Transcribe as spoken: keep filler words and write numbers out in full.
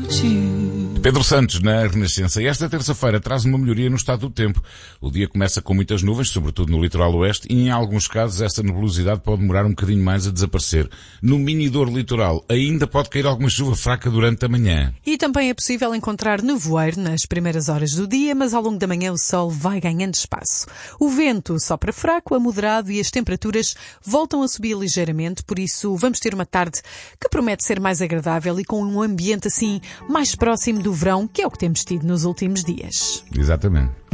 Pedro Santos, na Renascença. E esta terça-feira traz uma melhoria no estado do tempo. O dia começa com muitas nuvens, sobretudo no litoral oeste, e em alguns casos essa nebulosidade pode demorar um bocadinho mais a desaparecer. No minidor litoral ainda pode cair alguma chuva fraca durante a manhã. E também é possível encontrar nevoeiro nas primeiras horas do dia, mas ao longo da manhã o sol vai ganhando espaço. O vento sopra fraco a moderado e as temperaturas voltam a subir ligeiramente, por isso vamos ter uma tarde que promete ser mais agradável e com um ambiente assim mais próximo do verão, que é o que temos tido nos últimos dias. Exatamente.